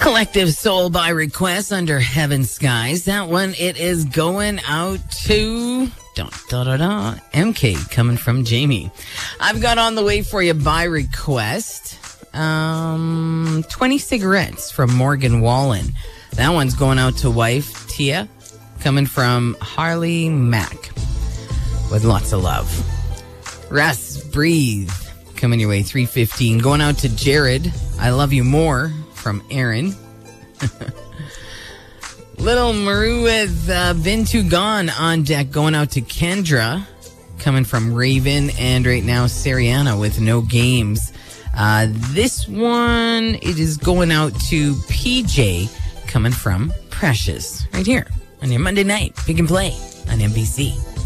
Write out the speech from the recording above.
Collective Soul by Request under Heaven Skies. That one, it is going out to MK, coming from Jamie. I've got on the way for you by Request 20 Cigarettes from Morgan Wallen. That one's going out to wife Tia, coming from Harley Mack with lots of love. Russ, Breathe, coming your way 3:15. Going out to Jared, I Love You More from Aaron. Little Maru with Been Too Gone on deck, going out to Kendra, coming from Raven, and right now Sariana with No Games. This one, it is going out to PJ, coming from Precious, right here on your Monday night Pick and Play on NBC.